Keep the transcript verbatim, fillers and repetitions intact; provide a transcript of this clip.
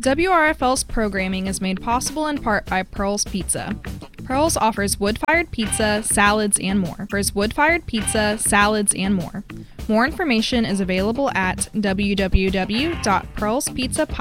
W R F L's programming is made possible in part by Pearl's Pizza. Pearl's offers wood-fired pizza, salads, and more. Offers wood-fired pizza, salads, and more. More information is available at w w w dot pearls pizza